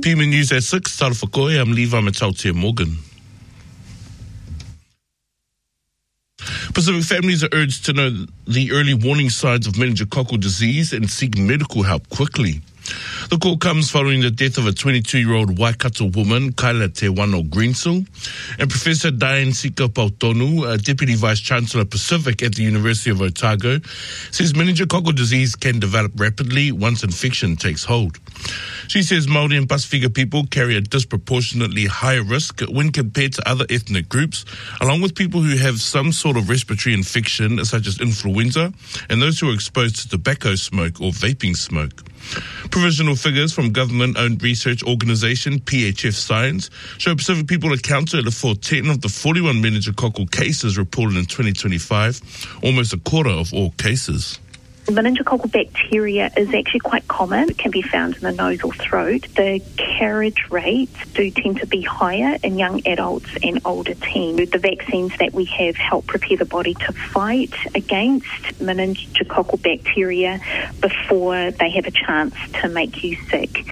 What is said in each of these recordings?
PM News at 6, Tara Whakoi, I'm Levi Matautia Morgan. Pacific families are urged to know the early warning signs of meningococcal disease and seek medical help quickly. The call comes following the death of a 22-year-old Waikato woman, Kaila Te Wano Greensill, and Professor Diane Sika Pautonu, Deputy Vice-Chancellor Pacific at the University of Otago, says meningococcal disease can develop rapidly once infection takes hold. She says Māori and Pasifika people carry a disproportionately higher risk when compared to other ethnic groups, along with people who have some sort of respiratory infection such as influenza and those who are exposed to tobacco smoke or vaping smoke. Provisional figures from government-owned research organisation PHF Science show Pacific people accounted for 10 of the 41 meningococcal cases reported in 2025, almost a quarter of all cases. Meningococcal bacteria is actually quite common. It can be found in the nose or throat. The carriage rates do tend to be higher in young adults and older teens. The vaccines that we have help prepare the body to fight against meningococcal bacteria before they have a chance to make you sick.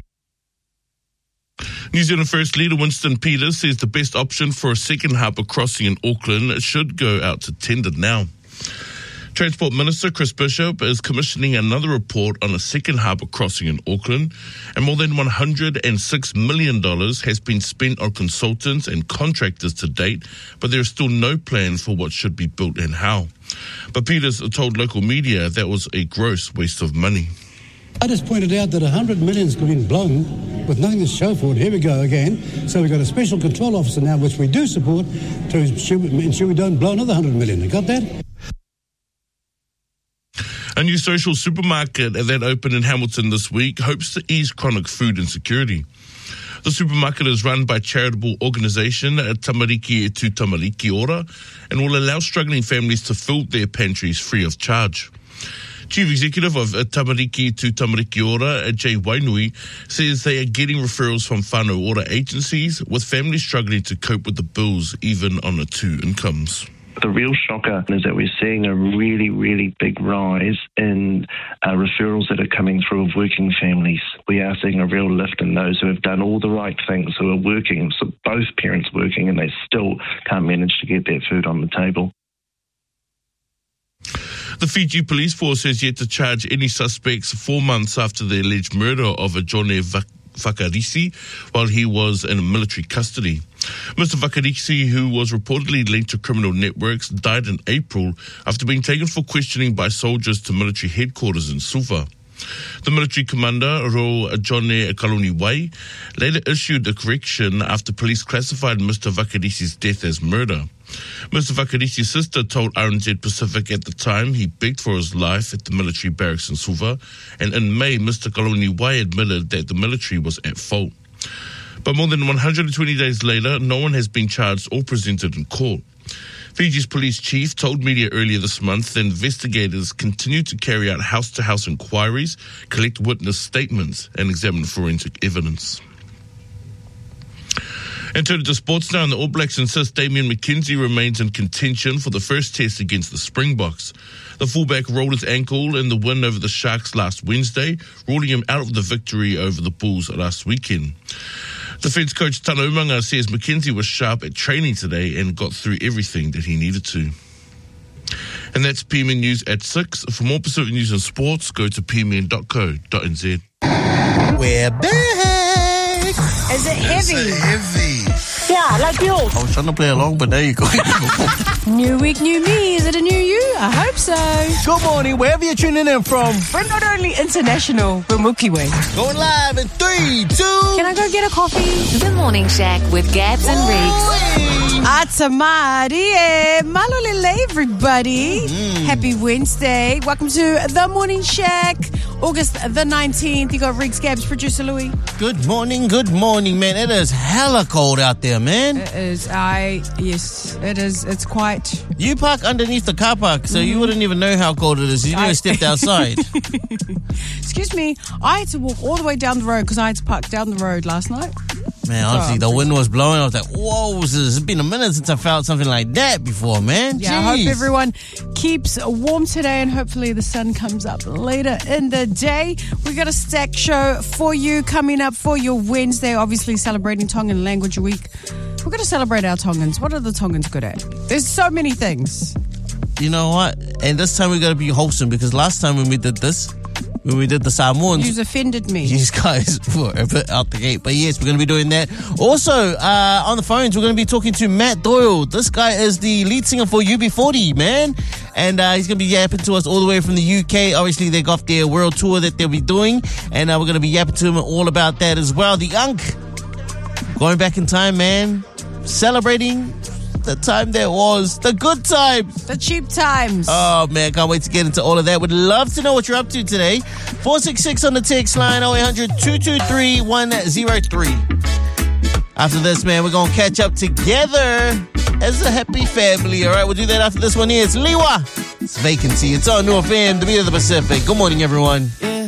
New Zealand First Leader Winston Peters says the best option for a second harbour crossing in Auckland should go out to tender now. Transport Minister Chris Bishop is commissioning another report on a second harbour crossing in Auckland, and more than $106 million has been spent on consultants and contractors to date, but there is still no plan for what should be built and how. But Peters told local media that was a gross waste of money. I just pointed out that $100 million's been blown with nothing to show for it. Here we go again. So we've got a special control officer now, which we do support, to ensure we don't blow another $100 million. You got that? A new social supermarket that opened in Hamilton this week hopes to ease chronic food insecurity. The supermarket is run by charitable organisation Tamariki e Tu Tamariki Ora and will allow struggling families to fill their pantries free of charge. Chief Executive of Tamariki e Tu Tamariki Ora, Jay Wainui, says they are getting referrals from whānau ora agencies, with families struggling to cope with the bills even on the two incomes. The real shocker is that we're seeing a really, really big rise in referrals that are coming through of working families. We are seeing a real lift in those who have done all the right things, who are working, so both parents working, and they still can't manage to get that food on the table. The Fiji Police Force has yet to charge any suspects 4 months after the alleged murder of a Jone Vakarisi while he was in military custody. Mr. Vakarisi, who was reportedly linked to criminal networks, died in April after being taken for questioning by soldiers to military headquarters in Suva. The military commander, Ro Jone Kaluniwai, later issued a correction after police classified Mr. Vakarisi's death as murder. Mr. Vakarisi's sister told RNZ Pacific at the time he begged for his life at the military barracks in Suva, and in May, Mr. Kaluniwai admitted that the military was at fault. But more than 120 days later, no one has been charged or presented in court. Fiji's police chief told media earlier this month that investigators continue to carry out house-to-house inquiries, collect witness statements, and examine forensic evidence. And turning to sports now, and the All Blacks insist Damian McKenzie remains in contention for the first test against the Springboks. The fullback rolled his ankle in the win over the Sharks last Wednesday, ruling him out of the victory over the Bulls last weekend. Defence coach Tana Umanga says McKenzie was sharp at training today and got through everything that he needed to. And that's PMN News at 6. For more Pacific News and sports, go to pmn.co.nz. We're back! Is it heavy? Yeah, like you. I was trying to play along, but there you go. New week, new me. Is it a new you? I hope so. Good morning, wherever you're tuning in from. We're not only international, we're Mookie Way. Going live in 3, 2. Can I go get a coffee? The Morning Shack with Gabs and Riggs. Atamari, malolele, everybody. Happy Wednesday. Welcome to The Morning Shack. August the 19th. You got Riggs, Gabs, producer Louis. Good morning, man. It is hella cold out there, man. It is. Yes, it is. It's quite. You park underneath the car park, so you wouldn't even know how cold it is. You never stepped outside. Excuse me. I had to walk all the way down the road because I had to park down the road last night. Man, honestly, the wind was blowing. I was like, whoa, it's been a minute since I felt something like that before, man. Yeah, I hope everyone keeps warm today, and hopefully the sun comes up later in the day. We got a stack show for you coming up for your Wednesday, obviously celebrating Tongan Language Week. We're going to celebrate our Tongans. What are the Tongans good at? There's so many things. You know what? And this time we got to be wholesome, because last time when we did the Samoans, You've offended me. these guys were a bit out the gate. But yes, we're going to be doing that. Also, on the phones, we're going to be talking to Matt Doyle. This guy is the lead singer for UB40, man. And he's going to be yapping to us all the way from the UK. Obviously, they got their world tour that they'll be doing. And we're going to be yapping to him all about that as well. The Unk, going back in time, man. Celebrating the time there was, the good times, The cheap times. Oh man, can't wait to get into all of that. Would love to know what you're up to today. 466 on the text line, 0800 223 103. After this, man, we're gonna catch up together as a happy family. All right, we'll do that after this one. Here it's Liwa. It's Vacancy. It's on New FM, the beat of the Pacific. Good morning, everyone.